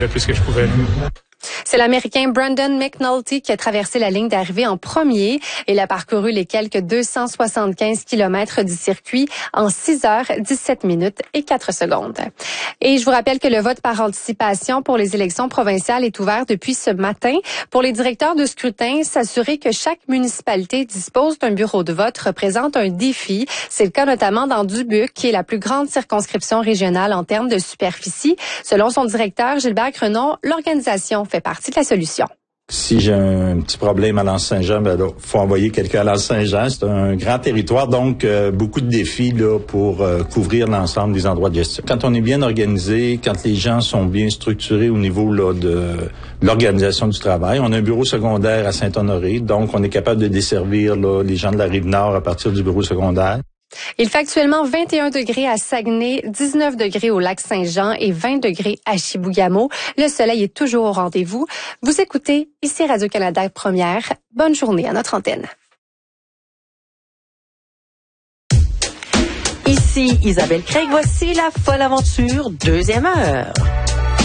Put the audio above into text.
Le plus que je pouvais. C'est l'Américain Brandon McNulty qui a traversé la ligne d'arrivée en premier. Il a parcouru les quelques 275 kilomètres du circuit en 6 heures, 17 minutes et 4 secondes. Et je vous rappelle que le vote par anticipation pour les élections provinciales est ouvert depuis ce matin. Pour les directeurs de scrutin, s'assurer que chaque municipalité dispose d'un bureau de vote représente un défi. C'est le cas notamment dans Dubuque, qui est la plus grande circonscription régionale en termes de superficie. Selon son directeur, Gilbert Grenon, l'organisation fait partie de la solution. Si j'ai un petit problème à L'Anse-Saint-Jean, ben là, faut envoyer quelqu'un à L'Anse-Saint-Jean. C'est un grand territoire, donc beaucoup de défis là pour couvrir l'ensemble des endroits de gestion. Quand on est bien organisé, quand les gens sont bien structurés au niveau là de l'organisation du travail, on a un bureau secondaire à Saint-Honoré, donc on est capable de desservir là les gens de la Rive-Nord à partir du bureau secondaire. Il fait actuellement 21 degrés à Saguenay, 19 degrés au lac Saint-Jean et 20 degrés à Chibougamau. Le soleil est toujours au rendez-vous. Vous écoutez ici Radio-Canada Première. Bonne journée à notre antenne. Ici Isabelle Craig, voici la folle aventure, deuxième heure.